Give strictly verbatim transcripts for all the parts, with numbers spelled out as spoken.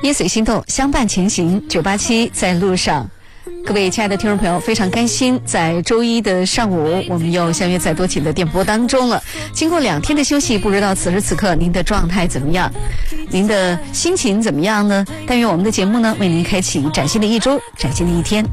捏随心动，相伴前行。九八七在路上，各位亲爱的听众朋友，非常开心，在周一的上午，我们又相约在多情的电波当中了。经过两天的休息，不知道此时此刻您的状态怎么样，您的心情怎么样呢？但愿我们的节目呢，为您开启崭新的一周，崭新的一天。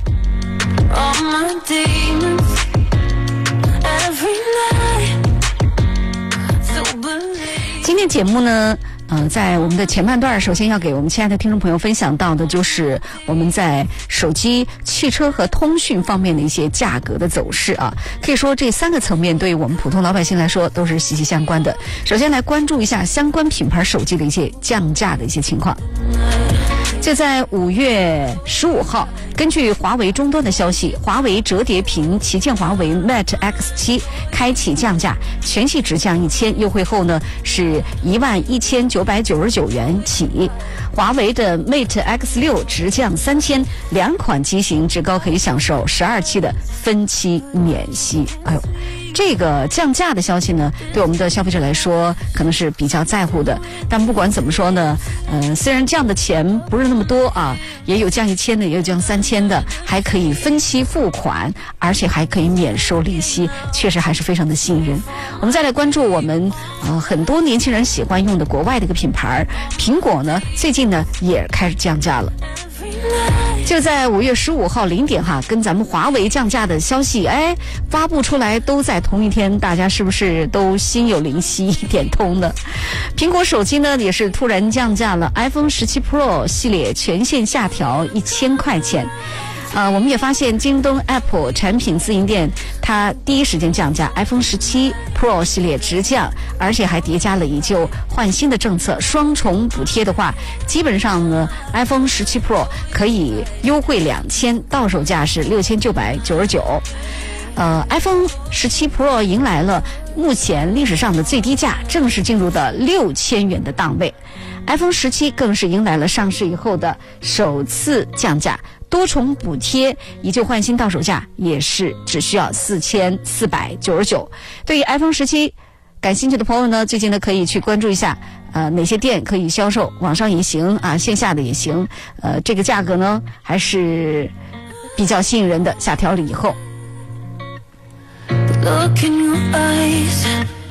今天节目呢，呃，在我们的前半段，首先要给我们亲爱的听众朋友分享到的就是我们在手机、汽车和通讯方面的一些价格的走势啊。可以说这三个层面对于我们普通老百姓来说都是息息相关的。首先来关注一下相关品牌手机的一些降价的一些情况。就在五月十五号，根据华为终端的消息，华为折叠屏旗舰华为 Mate X 七 开启降价，全系直降一千，优惠后呢是一万一千九百九十九元起。华为的 Mate X 六 直降三千，两款机型至高可以享受十二期的分期免息。哎呦，这个降价的消息呢，对我们的消费者来说可能是比较在乎的。但不管怎么说呢，嗯、呃，虽然降的钱不是那么多啊，也有降一千的，也有降三千的，还可以分期付款，而且还可以免收利息，确实还是非常的吸引人。我们再来关注我们呃很多年轻人喜欢用的国外的一个品牌，苹果呢最近呢也开始降价了。就在五月十五号零点哈，跟咱们华为降价的消息哎发布出来，都在同一天，大家是不是都心有灵犀一点通呢？苹果手机呢也是突然降价了 ，iPhone 十七 Pro 系列全线下调一千块钱。呃，我们也发现京东 Apple 产品自营店它第一时间降价 ，iPhone 十七 Pro 系列直降，而且还叠加了以旧换新的政策，双重补贴的话，基本上呢 ，iPhone 十七 Pro 可以优惠两千，到手价是六千九百九十九。呃 ，iPhone 十七 Pro 迎来了目前历史上的最低价，正式进入的六千元的档位。iPhone 十七更是迎来了上市以后的首次降价。多重补贴以旧换新，到手价也是只需要四千四百九十九。对于 iPhone 十七感兴趣的朋友呢，最近呢可以去关注一下，呃，哪些店可以销售，网上也行啊，线下的也行。呃，这个价格呢还是比较吸引人的，下调了以后。Look in your eyes,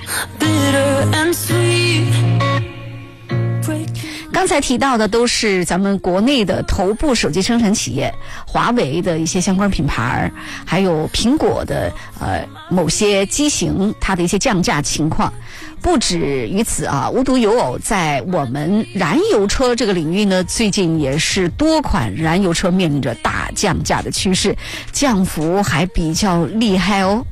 bitter and sweet.刚才提到的都是咱们国内的头部手机生产企业，华为的一些相关品牌，还有苹果的呃某些机型它的一些降价情况。不止于此啊，无独有偶，在我们燃油车这个领域呢，最近也是多款燃油车面临着大降价的趋势，降幅还比较厉害哦。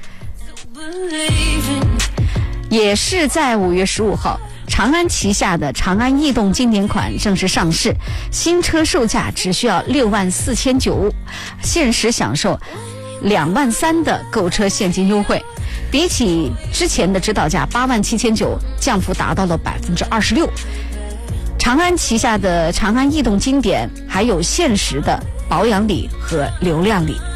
也是在五月十五号。长安旗下的长安逸动经典款正式上市，新车售价只需要六万四千九，限时享受两万三的购车现金优惠，比起之前的指导价八万七千九，降幅达到了百分之二十六。长安旗下的长安逸动经典还有限时的保养礼和流量礼。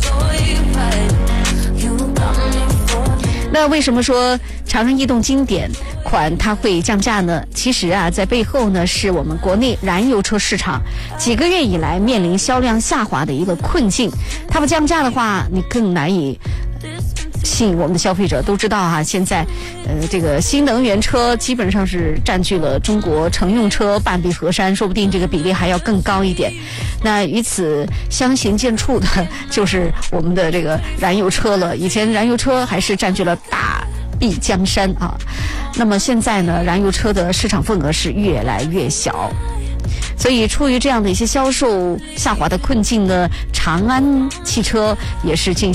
那为什么说长安逸动经典款它会降价呢？其实啊，在背后呢是我们国内燃油车市场几个月以来面临销量下滑的一个困境。它不降价的话，你更难以吸引我们的消费者。都知道哈、啊，现在呃这个新能源车基本上是占据了中国乘用车半壁河山，说不定这个比例还要更高一点。那与此相形见绌的就是我们的这个燃油车了。以前燃油车还是占据了大壁江山啊，那么现在呢，燃油车的市场份额是越来越小。所以出于这样的一些销售下滑的困境呢，长安汽车也是进